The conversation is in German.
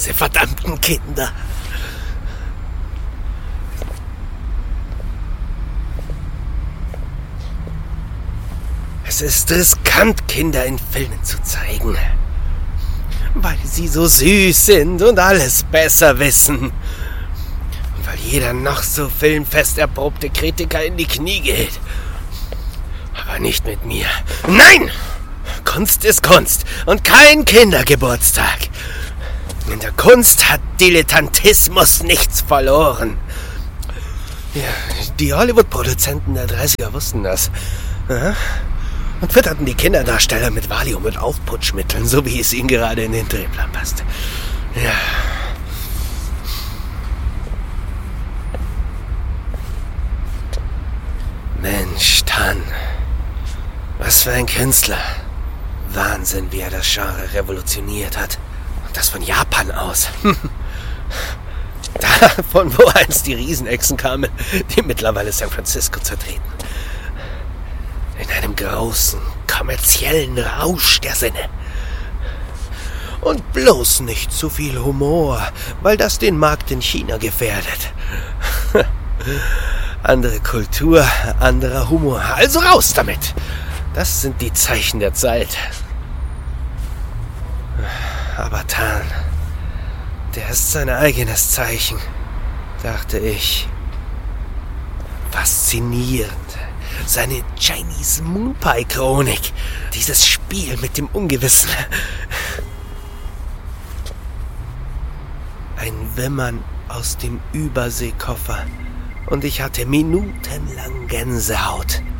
Diese verdammten Kinder. Es ist riskant, Kinder in Filmen zu zeigen, weil sie so süß sind und alles besser wissen. Und weil jeder noch so filmfest erprobte Kritiker in die Knie geht. Aber nicht mit mir. Nein! Kunst ist Kunst und kein Kindergeburtstag. In der Kunst hat Dilettantismus nichts verloren. Ja, die Hollywood-Produzenten der 30er wussten das. Aha. Und fütterten die Kinderdarsteller mit Valium und Aufputschmitteln, so wie es ihnen gerade in den Drehplan passt. Ja. Mensch, Tan. Was für ein Künstler. Wahnsinn, wie er das Genre revolutioniert hat. Und das von Japan aus. Da, von wo einst die Riesenechsen kamen, die mittlerweile San Francisco zertreten. In einem großen, kommerziellen Rausch der Sinne. Und bloß nicht zu viel Humor, weil das den Markt in China gefährdet. Andere Kultur, anderer Humor. Also raus damit! Das sind die Zeichen der Zeit. Aber Tan, der ist sein eigenes Zeichen, dachte ich. Faszinierend. Seine Chinese Moon Pie Chronik. Dieses Spiel mit dem Ungewissen. Ein Wimmern aus dem Überseekoffer. Und ich hatte minutenlang Gänsehaut.